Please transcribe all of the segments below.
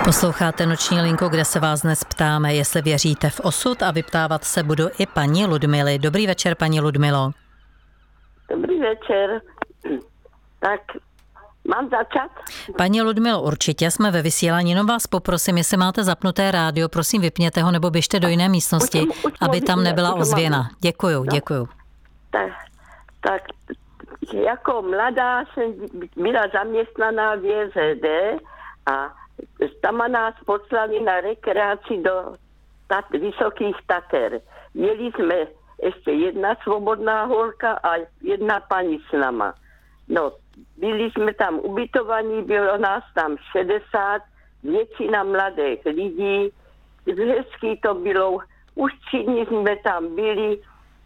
Posloucháte Noční linku, kde se vás dnes ptáme, jestli věříte v osud, a vyptávat se budu i paní Ludmily. Dobrý večer, paní Ludmilo. Dobrý večer. Tak mám začat? Paní Ludmilo, určitě jsme ve vysílání, jenom vás poprosím, jestli máte zapnuté rádio, prosím vypněte ho nebo běžte do jiné místnosti, aby tam nebyla ozvěna. Děkuju. Tak jako mladá jsem byla zaměstnaná v JZD a tam nás poslali na rekreaci do Vysokých Tater. Měli jsme ještě jedna svobodná holka a jedna paní s náma. No, byli jsme tam ubytovaní, bylo nás tam 60, většina mladých lidí, hezký to bylo, už 3 dny jsme tam byli,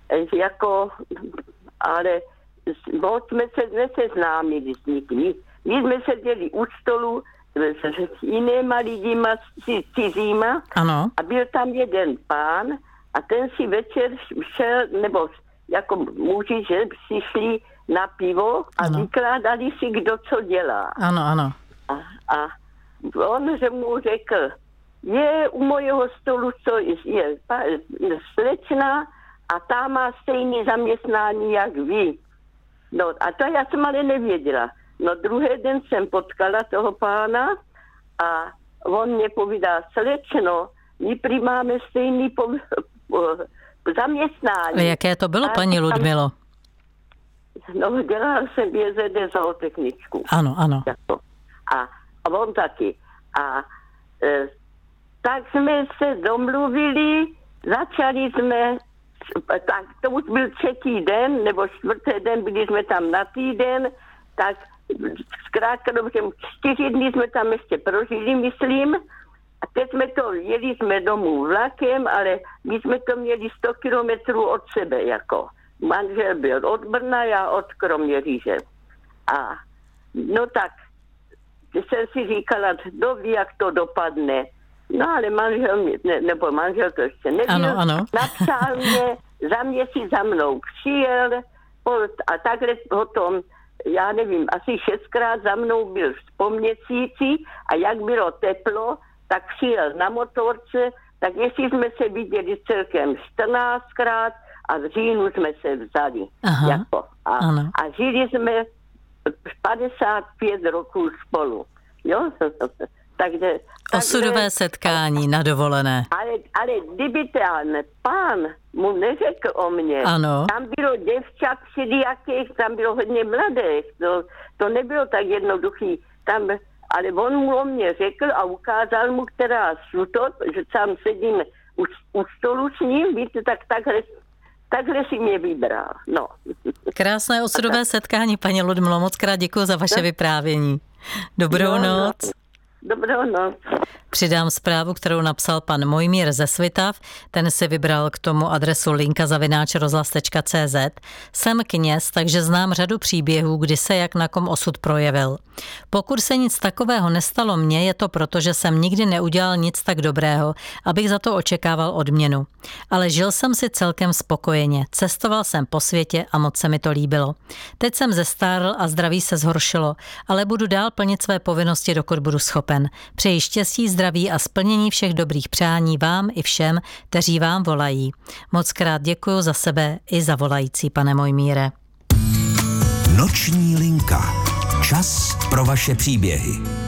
ale moc jsme se neseznámili s nikým. My jsme seděli u stolu s jinýma lidima, cizíma. Ano. A byl tam jeden pán a ten si večer šel, nebo jako muži, že si šli na pivo a vykládali si, kdo co dělá. Ano. A on, že mu řekl, je u mojeho stolu, co je slečna a ta má stejné zaměstnání, jak vy. No a to já jsem ale nevěděla. No druhý den jsem potkala toho pána a on mě povídá, slečno, my prý máme stejný zaměstnání. A jaké to bylo, paní Ludmilo? No, dělala jsem v JZD zootechničku. Ano. A on taky. A tak jsme se domluvili, začali jsme, tak to už byl 3. den, nebo 4. den, byli jsme tam na týden, tak zkrátka dobře, 4 dny jsme tam ještě prožili, myslím, a teď jeli jsme domů vlakem, ale my jsme to měli 100 kilometrů od sebe, jako. Manžel byl od Brna, já od Kroměříže. A no tak, jsem si říkala, kdo ví, jak to dopadne. No ale manžel to ještě nebyl. Ano. Napsal mě, za měsíc za mnou přijel a takhle potom, já nevím, asi 6krát za mnou byl po měsíci a jak bylo teplo, tak přijel na motorce, tak jestli jsme se viděli celkem 14krát a v říjnu jsme se vzali. A žili jsme 55 roků spolu. Jo? Takže osudové setkání na dovolené. Ale kdyby ten pán mu neřekl o mně, ano. Tam bylo děvčat všelijakých, tam bylo hodně mladých, to nebylo tak jednoduchý. Ale on mu o mě řekl a ukázal mu, která suto, že tam sedím u stolu s ním, víte, takhle si mě vybral. No. Krásné osudové setkání, paní Ludmilo, moc krát děkuji za vaše vyprávění. Dobrou noc. Dobrou noc. Přidám zprávu, kterou napsal pan Mojmír ze Svitav. Ten si vybral k tomu adresu linka@rozhlas.cz. Jsem kněz, takže znám řadu příběhů, kdy se jak na kom osud projevil. Pokud se nic takového nestalo mně, je to proto, že jsem nikdy neudělal nic tak dobrého, abych za to očekával odměnu. Ale žil jsem si celkem spokojeně. Cestoval jsem po světě a moc se mi to líbilo. Teď jsem zestárl a zdraví se zhoršilo, ale budu dál plnit své povinnosti, dokud budu schopen. Přeji štěstí, zdraví a splnění všech dobrých přání vám i všem, kteří vám volají. Moc krát děkuji za sebe i za volající, pane Mojmíre. Noční linka. Čas pro vaše příběhy.